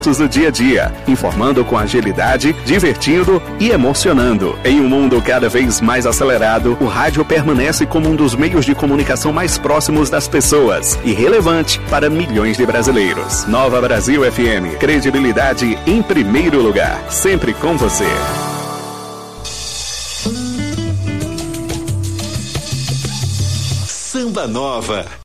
do dia a dia, informando com agilidade, divertindo e emocionando. Em um mundo cada vez mais acelerado, o rádio permanece como um dos meios de comunicação mais próximos das pessoas e relevante para milhões de brasileiros. Nova Brasil FM, credibilidade em primeiro lugar, sempre com você. Samba Nova.